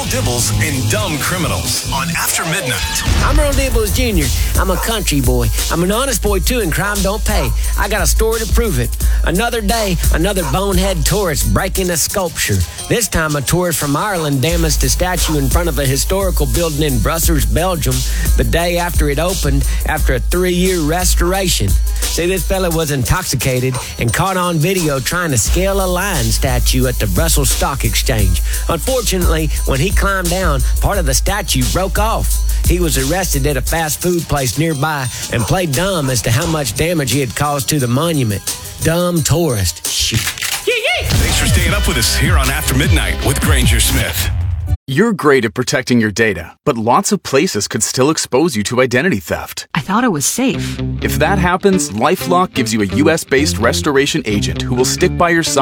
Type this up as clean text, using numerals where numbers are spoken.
Dibbles and Dumb Criminals on After Midnight. I'm Earl Dibbles Jr. I'm a country boy. I'm an honest boy, too, and crime don't pay. I got a story to prove it. Another day, another bonehead tourist breaking a sculpture. This time, a tourist from Ireland damaged a statue in front of a historical building in Brussels, Belgium, the day after it opened after a 3-year restoration. See, this fella was intoxicated and caught on video trying to scale a lion statue at the Brussels Stock Exchange. Unfortunately, when he climbed down, part of the statue broke off. He was arrested at a fast food place nearby and played dumb as to how much damage he had caused to the monument. Dumb tourist. Shit. Thanks for staying up with us here on After Midnight with Granger Smith. You're great at protecting your data, but lots of places could still expose you to identity theft. I thought it was safe. If that happens, LifeLock gives you a US-based restoration agent who will stick by your side